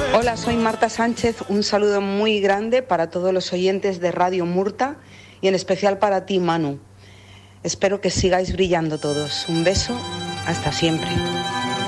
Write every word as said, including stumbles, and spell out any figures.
Hola, soy Marta Sánchez. Un saludo muy grande para todos los oyentes de Radio Murta y en especial para ti, Manu. Espero que sigáis brillando todos. Un beso, hasta siempre.